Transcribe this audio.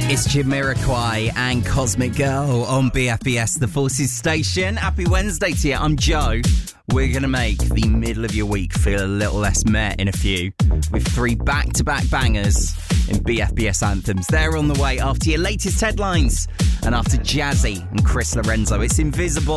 It's Jamiroquai and Cosmic Girl on BFBS, the Forces Station. Happy Wednesday to you. I'm Joe. We're going to make the middle of your week feel a little less meh in a few, with 3 back-to-back bangers in BFBS anthems. They're on the way after your latest headlines and after Jazzy and Chris Lorenzo. It's Invisible.